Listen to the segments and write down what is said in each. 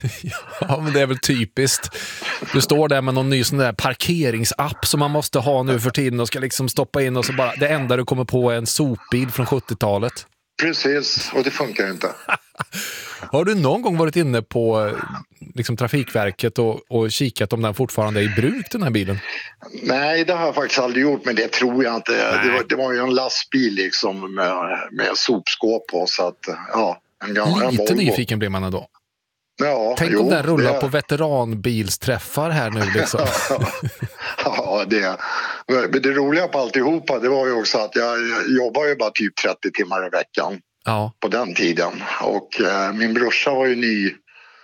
Ja, men det är väl typiskt. Du står där med någon ny sån där parkeringsapp som man måste ha nu för tiden och ska liksom stoppa in och så bara det enda du kommer på är en sopbil från 70-talet. Precis, och det funkar inte. Har du någon gång varit inne på liksom Trafikverket och kikat om den fortfarande är i bruk, den här bilen? Nej, det har jag faktiskt aldrig gjort, men det tror jag inte. Det var ju en lastbil liksom med sopskåp på, så att ja. Lite nyfiken blir man ändå. Ja, tänk om den rullar på veteranbilsträffar här nu liksom. Ja, men det roliga på alltihopa, det var ju också att jag jobbar ju bara typ 30 timmar i veckan på den tiden. Och min brorsa var ju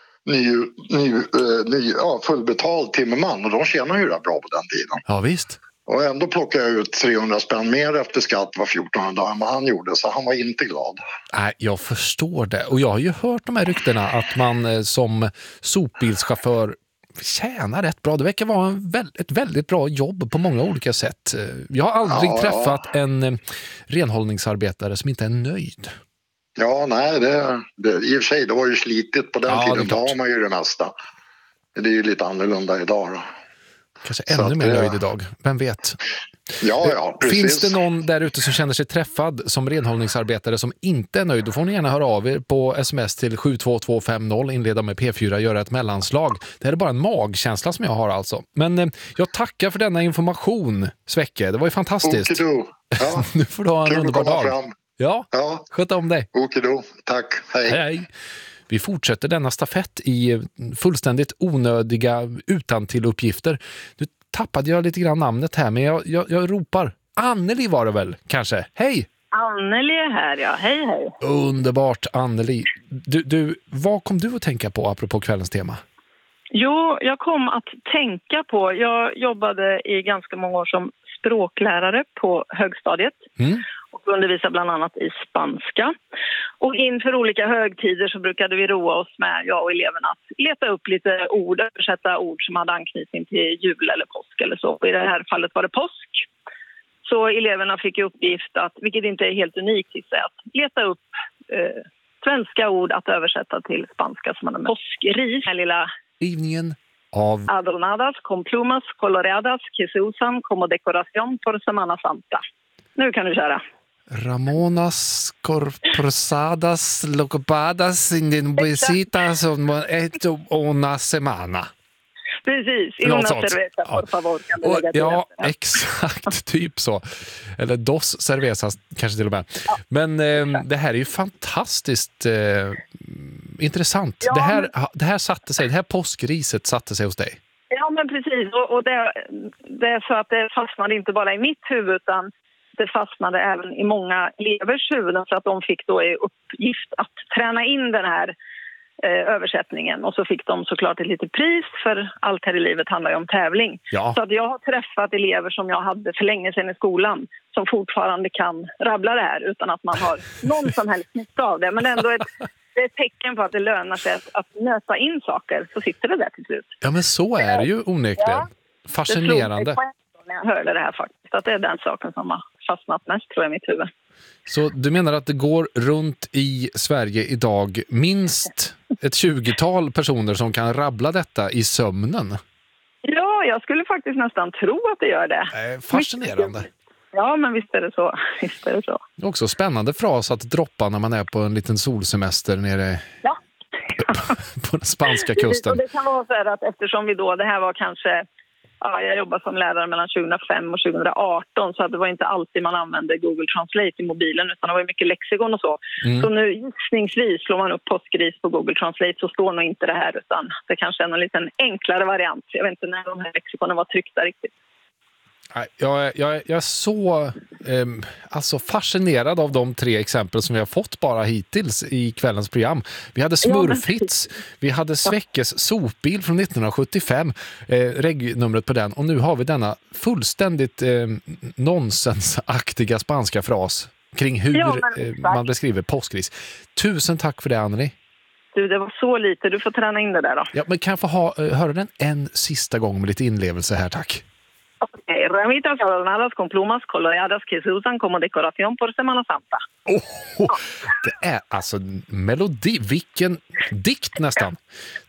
fullbetald timmerman, och de tjänar ju rätt bra på den tiden. Ja, visst. Och ändå plockade jag ut 300 spänn mer efter skatt var 14 dagar än vad han gjorde, så han var inte glad. Nej, jag förstår det. Och jag har ju hört de här ryktena att man som sopbilschaufför tjänar rätt bra. Det verkar vara ett väldigt bra jobb på många olika sätt. Jag har aldrig träffat en renhållningsarbetare som inte är nöjd. Ja, nej, i och för sig, det var ju slitigt på den tiden. Då har man ju det mesta. Det är ju lite annorlunda idag då. Kanske ännu mer nöjd idag, vem vet? Ja, precis. Finns det någon där ute som känner sig träffad som renhållningsarbetare som inte är nöjd, då får ni gärna höra av er på sms till 72250, inleda med P4, göra ett mellanslag. Det här är bara en magkänsla som jag har alltså. Men jag tackar för denna information, Svecke. Det var ju fantastiskt. Ja. Nu får du ha en underbar dag. Ja, sköta om dig. Okido, tack. Hej. Vi fortsätter denna stafett i fullständigt onödiga utantilluppgifter. Nu tappade jag lite grann namnet här, men jag ropar. Anneli var det väl, kanske? Hej! Anneli är här, ja. Hej. Underbart, Anneli. Du, vad kom du att tänka på apropå kvällens tema? Jo, jag kom att tänka på... Jag jobbade i ganska många år som språklärare på högstadiet. Och undervisade bland annat i spanska. Och inför olika högtider så brukade vi roa oss med, jag och eleverna, att leta upp lite ord, översätta ord som hade anknytning till jul eller påsk eller så. Och i det här fallet var det påsk. Så eleverna fick i uppgift att, vilket inte är helt unikt i sig, att leta upp svenska ord att översätta till spanska som man har med påskris. Den lilla skrivningen av adornadas con plumas coloreadas que se usan como decoración por Semana Santa. Nu kan du köra. Ramonas corporadas locopadas in den visitas una semana. Precis, i una cerveza, por favor, kan du lägga till. Ja, exakt, typ så. Eller dos cervezas kanske till och med. Ja. Men det här är ju fantastiskt intressant. Ja, det här satte sig, det här påskriset satte sig hos dig. Ja, men precis. Och det är så att det fastnade inte bara i mitt huvud, utan det fastnade även i många elevers huvuden, för att de fick då i uppgift att träna in den här översättningen. Och så fick de såklart ett litet pris, för allt här i livet handlar ju om tävling. Ja. Så att jag har träffat elever som jag hade för länge sedan i skolan som fortfarande kan rabbla det här utan att man har någon som helst nytta av det. Men ändå det är ett tecken på att det lönar sig att nöta in saker, så sitter det där till slut. Ja, men så är det ju onekligen. Ja. Fascinerande. När jag hörde det här faktiskt, att det är den saken som har fastnat mest, tror jag, i mitt huvud. Så du menar att det går runt i Sverige idag minst ett 20-tal personer som kan rabbla detta i sömnen? Ja, jag skulle faktiskt nästan tro att det gör det. Fascinerande. Ja, men visst är det så. Visst är det så. Det är också spännande fras att droppa när man är på en liten solsemester nere på den spanska kusten. Och det kan vara så här att eftersom vi då, det här var kanske... Ja, jag jobbade som lärare mellan 2005 och 2018, så att det var inte alltid man använde Google Translate i mobilen, utan det var mycket lexikon och så. Så nu gissningsvis slår man upp påskris på Google Translate, så står nog inte det här, utan det kanske är en liten enklare variant. Jag vet inte när de här lexikonen var tryckta riktigt. Jag är så alltså fascinerad av de 3 exempel som vi har fått bara hittills i kvällens program. Vi hade Smurfhits, vi hade Sveckes sopbil från 1975, regnumret på den, och nu har vi denna fullständigt nonsensaktiga spanska fras kring hur man beskriver påskris. Tusen tack för det, Anneli. Du, det var så lite. Du får träna in det där då. Ja, men kan jag få höra den en sista gång med lite inlevelse här, tack. Okay. Ramitas adornadas con plumas coloreadas que se usan como decoración por Semana Santa. Det är alltså melodi, vilken dikt nästan.